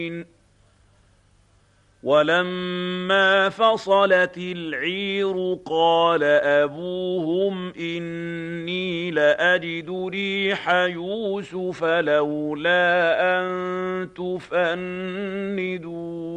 ولما فصلت العير قال أبوهم إني لأجد ريح يوسف لولا أن تفندون